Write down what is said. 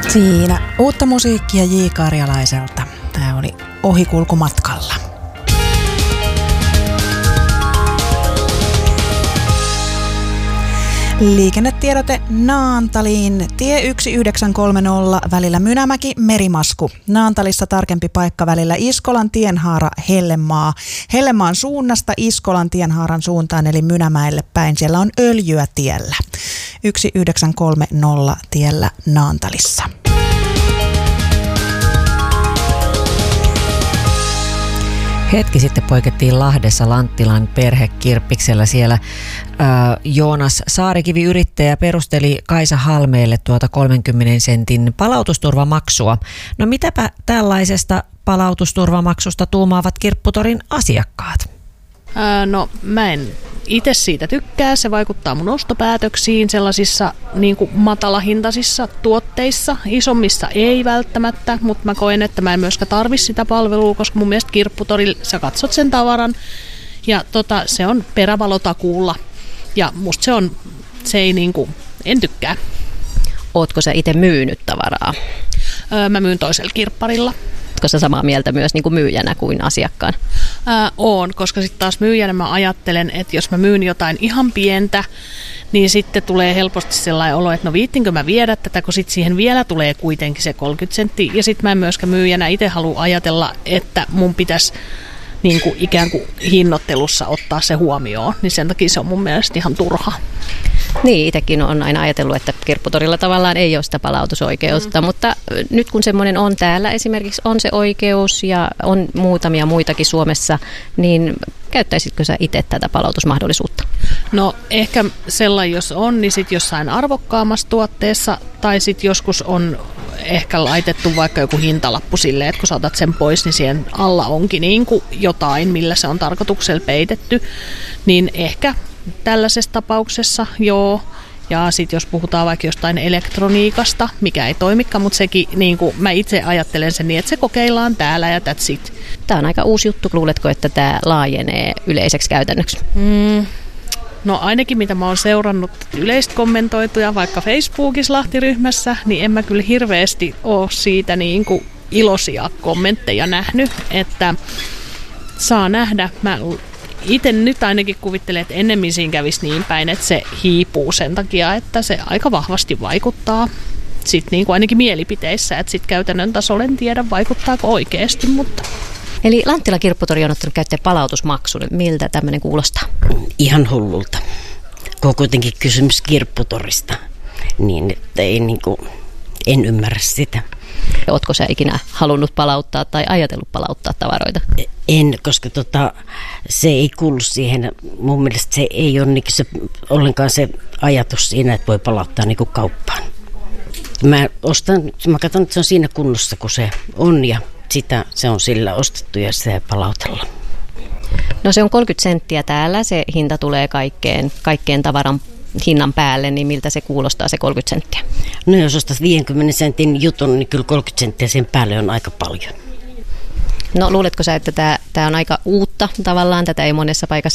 Siinä uutta musiikkia J. Karjalaiselta. Tämä oli Ohikulkumatkalla. Liikennetiedote Naantaliin. Tie 1930 välillä Mynämäki-Merimasku. Naantalissa tarkempi paikka välillä Iskolan tienhaara Hellenmaa. Hellenmaan suunnasta Iskolan tienhaaran suuntaan eli Mynämäelle päin. Siellä on öljyä tiellä. 1930 tiellä Naantalissa. Hetki sitten poikettiin Lahdessa Lanttilan perhekirppiksellä. Siellä Joonas Saarikivi-yrittäjä perusteli Kaisa Halmeelle tuota 30 sentin palautusturvamaksua. No mitäpä tällaisesta palautusturvamaksusta tuumaavat Kirpputorin asiakkaat? No mä en itse siitä tykkää. Se vaikuttaa mun ostopäätöksiin sellaisissa niin kuin matalahintaisissa tuotteissa. Isommissa ei välttämättä, mutta mä koen, että mä en myöskään tarvitse sitä palvelua, koska mun mielestä Kirpputorilla sä katsot sen tavaran ja se on perävalotakuulla. Ja musta se ei niin kuin, en tykkää. Ootko sä itse myynyt tavaraa? Mä myyn toisella kirpparilla. Oletko sä samaa mieltä myös niin kuin myyjänä kuin asiakkaan? Oon, koska sitten taas myyjänä mä ajattelen, että jos mä myyn jotain ihan pientä, niin sitten tulee helposti sellainen olo, että no viittinkö mä viedä tätä, kun sitten siihen vielä tulee kuitenkin se 30 senttiä. Ja sitten mä en myöskään myyjänä itse halua ajatella, että mun pitäisi niin kuin ikään kuin hinnoittelussa ottaa se huomioon, niin sen takia se on mun mielestä ihan turha. Niin, itsekin on aina ajatellut, että Kirpputorilla tavallaan ei ole sitä palautusoikeutta, mutta nyt kun semmoinen on täällä, esimerkiksi on se oikeus ja on muutamia muitakin Suomessa, niin käyttäisitkö sä itse tätä palautusmahdollisuutta? No ehkä sellainen, jos on, niin sitten jossain arvokkaammassa tuotteessa tai sitten joskus on ehkä laitettu vaikka joku hintalappu silleen, että kun sä otat sen pois, niin siihen alla onkin niin kuin jotain, millä se on tarkoituksella peitetty, niin ehkä tällaisessa tapauksessa joo. Ja sitten jos puhutaan vaikka jostain elektroniikasta, mikä ei toimikaan, mutta sekin, niin kuin mä itse ajattelen sen niin, että se kokeillaan täällä ja that's it. Tämä on aika uusi juttu. Luuletko, että tämä laajenee yleiseksi käytännöksi? No ainakin mitä mä oon seurannut yleistä kommentoituja vaikka Facebookissa Lahti-ryhmässä, niin en mä kyllä hirveästi ole siitä niin kuin iloisia kommentteja nähnyt, että saa nähdä. Mä itse nyt ainakin kuvittelen, että ennemmin siinä kävisi niin päin, että se hiipuu sen takia, että se aika vahvasti vaikuttaa sitten niin kuin ainakin mielipiteissä, että sitten käytännön tasolla en tiedä vaikuttaako oikeasti, mutta... Eli Lanttila Kirpputori on ottanut käyttöön palautusmaksun. Miltä tämmöinen kuulostaa? Ihan hullulta. Kun on kuitenkin kysymys Kirpputorista, niin ei en ymmärrä sitä. Ootko sä ikinä halunnut palauttaa tai ajatellut palauttaa tavaroita? En, koska se ei kuulu siihen. Mun mielestä se ei ole ollenkaan se ajatus siinä, että voi palauttaa niin kuin kauppaan. Mä katson, että se on siinä kunnossa, kun se on ja se on sillä ostettu ja sitä palautella. No se on 30 senttiä täällä, se hinta tulee kaikkeen tavaran hinnan päälle, niin miltä se kuulostaa se 30 senttiä? No jos ostat 50 sentin jutun, niin kyllä 30 senttiä sen päälle on aika paljon. No luuletko sä, että tämä on aika uutta tavallaan, tätä ei monessa paikassa